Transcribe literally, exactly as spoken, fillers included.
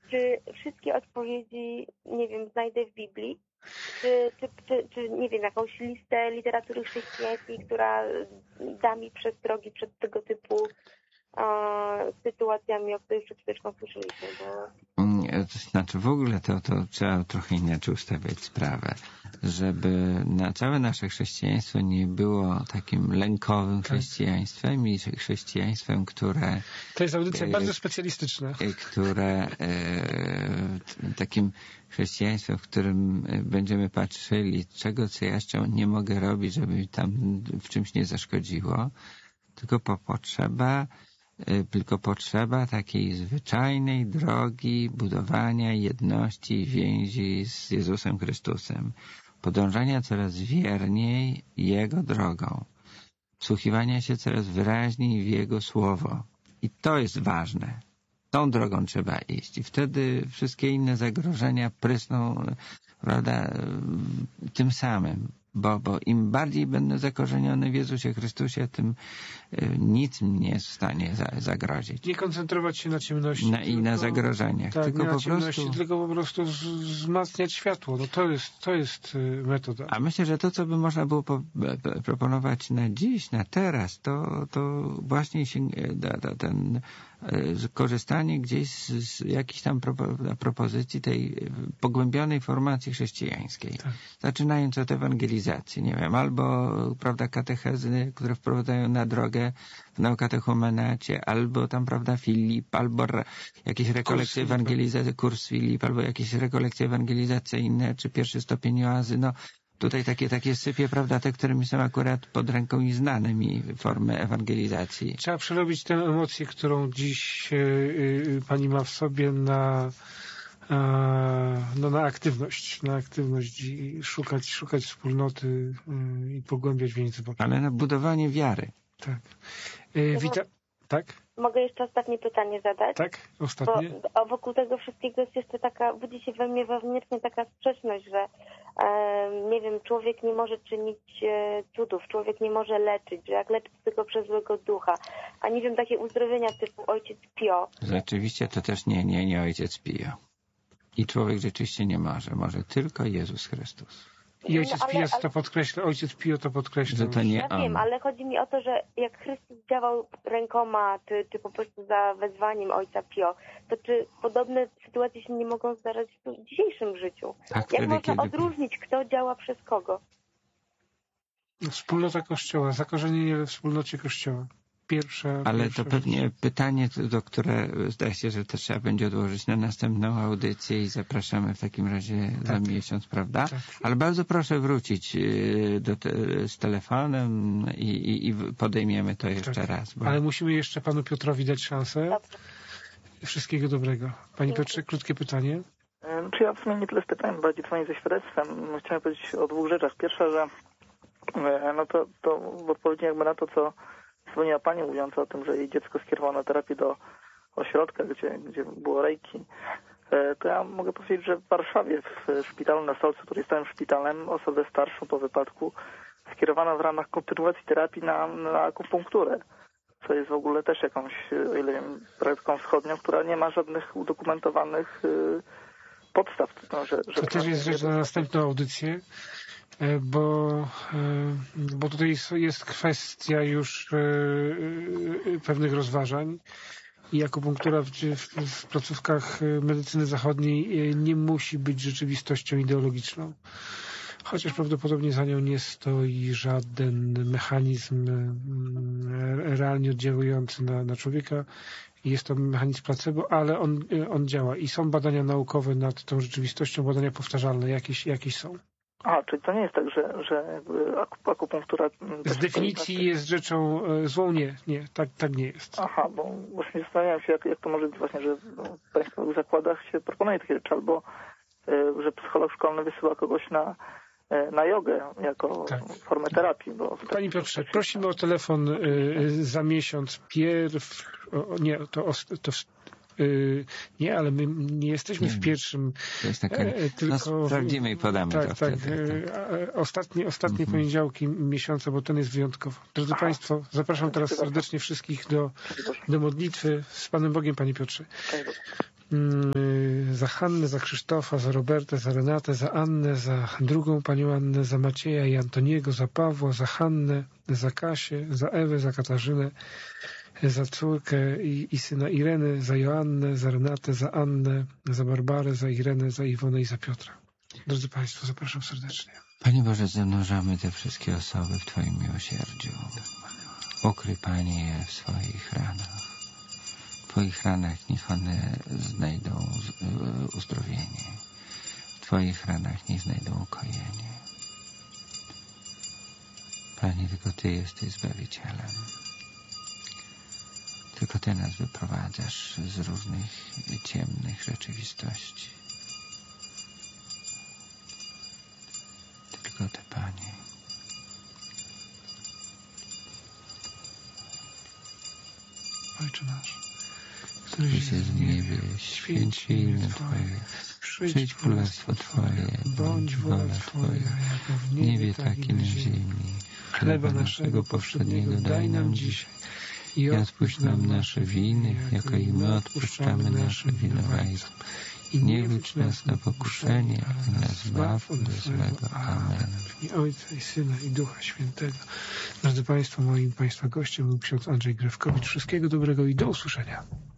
czy wszystkie odpowiedzi, nie wiem, znajdę w Biblii, czy, czy, czy, czy nie wiem, jakąś listę literatury chrześcijańskiej, która da mi przestrogi przed tego typu e, sytuacjami, o których przed chwileczką słyszeliśmy, bo... To znaczy w ogóle to, to trzeba trochę inaczej ustawiać sprawę, żeby na całe nasze chrześcijaństwo nie było takim lękowym chrześcijaństwem i chrześcijaństwem, które... To jest audycja e, bardzo specjalistyczna. Które e, takim chrześcijaństwem, w którym będziemy patrzyli, czego co jeszcze nie mogę robić, żeby tam w czymś nie zaszkodziło, tylko po potrzeba tylko potrzeba takiej zwyczajnej drogi budowania jedności i więzi z Jezusem Chrystusem, podążania coraz wierniej Jego drogą, wsłuchiwania się coraz wyraźniej w Jego słowo. I to jest ważne. Tą drogą trzeba iść. I wtedy wszystkie inne zagrożenia prysną, prawda, tym samym. Bo, bo im bardziej będę zakorzeniony w Jezusie Chrystusie, tym y, nic mi nie jest w stanie za, zagrozić. Nie koncentrować się na ciemności. Na, I na zagrożeniach. Tak, tylko, nie po na ciemności, prostu, tylko po prostu z, wzmacniać światło. No to jest, to jest y, metoda. A myślę, że to, co by można było po, po, proponować na dziś, na teraz, to, to właśnie się, da, da, ten y, korzystanie gdzieś z, z jakichś tam propo, propozycji tej pogłębionej formacji chrześcijańskiej. Tak. Zaczynając od ewangelizacji. Nie wiem, albo, prawda, katechezy, które wprowadzają na drogę w neokatechumenacie, albo tam, prawda, Filip, albo jakieś rekolekcje ewangelizacyjne, kurs Filip, albo jakieś rekolekcje ewangelizacyjne, czy pierwszy stopień oazy, no tutaj takie, takie sypie, prawda, te, którymi są akurat pod ręką i znane mi formy ewangelizacji. Trzeba przerobić tę emocję, którą dziś yy, yy, pani ma w sobie na no na aktywność, na aktywność i szukać, szukać wspólnoty i pogłębiać więź z Bogiem. Ale na budowanie wiary. Tak. E, Wita... Tak? Mogę jeszcze ostatnie pytanie zadać? Tak, ostatnie. Bo, a wokół tego wszystkiego jest jeszcze taka, budzi się we mnie wewnętrznie taka sprzeczność, że e, nie wiem, człowiek nie może czynić e, cudów, człowiek nie może leczyć, że jak leczy tylko przez złego ducha, a nie wiem, takie uzdrowienia typu Ojciec Pio. Rzeczywiście to też nie, nie, nie Ojciec Pio. I człowiek rzeczywiście nie może. Może tylko Jezus Chrystus. I Ojciec no, ale, Pio ale... to podkreśla, Ojciec Pio to podkreśla. Że to nie ja on. wiem, ale chodzi mi o to, że jak Chrystus działał rękoma, czy, czy po prostu za wezwaniem Ojca Pio, to czy podobne sytuacje się nie mogą zdarzać w dzisiejszym życiu? Tak, jak wtedy, można kiedy... odróżnić, kto działa przez kogo? Wspólnota Kościoła, zakorzenienie we wspólnocie Kościoła. Pierwsza, Ale pierwsza to pewnie rzecz. pytanie, do które zdaje się, że to trzeba będzie odłożyć na następną audycję i zapraszamy w takim razie tak. za miesiąc, prawda? Tak. Ale bardzo proszę wrócić do te, z telefonem i, i, i podejmiemy to jeszcze tak. raz. Bo... Ale musimy jeszcze panu Piotrowi dać szansę. Dobrze. Wszystkiego dobrego. Panie Piotrze, krótkie pytanie. Czy ja w sumie nie tyle z pytaniem, bardziej dzwonię ze świadectwem. Chciałem powiedzieć o dwóch rzeczach. Pierwsza, że no to, to w odpowiedzi jakby na to, co dzwoniła pani mówiąca o tym, że jej dziecko skierowało na terapię do ośrodka, gdzie, gdzie było reiki, to ja mogę powiedzieć, że w Warszawie w szpitalu na Solcu, który jest stałym szpitalem, osobę starszą po wypadku skierowano w ramach kontynuacji terapii na, na akupunkturę, co jest w ogóle też jakąś, o ile wiem, praktyką wschodnią, która nie ma żadnych udokumentowanych podstaw. No, że, że to też jest rzecz na następną audycję. Bo, bo tutaj jest kwestia już pewnych rozważań i akupunktura w, w, w placówkach medycyny zachodniej nie musi być rzeczywistością ideologiczną. Chociaż prawdopodobnie za nią nie stoi żaden mechanizm realnie oddziałujący na, na człowieka. Jest to mechanizm placebo, ale on, on działa i są badania naukowe nad tą rzeczywistością, badania powtarzalne jakieś, jakieś są. A, czyli to nie jest tak, że, że akupunktura... Z definicji jest rzeczą złą? Nie, nie, tak, tak nie jest. Aha, bo właśnie zastanawiam się, jak, jak to może być właśnie, że w państwowych zakładach się proponuje takie rzeczy, albo że psycholog szkolny wysyła kogoś na, na jogę jako tak. formę terapii. Bo Panie Piotrze, prosimy o telefon y, za miesiąc pierw... O, nie, to, to Yy, nie, ale my nie jesteśmy nie, w pierwszym. To jest taka, e, tylko no, sprawdzimy i podamy tak, to tak, wtedy, tak. E, ostatnie ostatnie mm-hmm. poniedziałki miesiąca, bo ten jest wyjątkowy. Drodzy Aha. Państwo, zapraszam teraz serdecznie wszystkich do, do modlitwy z Panem Bogiem, Panie Piotrze. Yy, za Hannę, za Krzysztofa, za Robertę, za Renatę, za Annę, za drugą panią Annę, za Macieja i Antoniego, za Pawła, za Hannę, za Kasię, za Ewę, za Katarzynę, za córkę i, i syna Ireny, za Joannę, za Renatę, za Annę, za Barbarę, za Irenę, za Iwonę i za Piotra. Drodzy Państwo, zapraszam serdecznie. Panie Boże, zanurzamy te wszystkie osoby w Twoim miłosierdziu. Ukryj, Panie, je w swoich ranach. W Twoich ranach niech one znajdą uzdrowienie. W Twoich ranach niech znajdą ukojenie. Panie, tylko Ty jesteś Zbawicielem. Tylko Ty nas wyprowadzasz z różnych ciemnych rzeczywistości. Tylko Ty, Panie. Ojcze nasz, któryś jest w niebie, święć się imię Twoje. Przyjdź królestwo Twoje, bądź wola Twoja, jako w niebie, tak i na ziemi. Chleba naszego powszedniego daj nam dzisiaj i odpuść nam nasze winy, jako i my odpuszczamy naszym winowajcom. I nie wódź nas na pokuszenie, ale nas zbaw od złego. Amen. W imię Ojca i Syna i Ducha Świętego. Drodzy Państwo, moim Państwa gościem był ksiądz Andrzej Grewkowicz. Wszystkiego dobrego i do usłyszenia.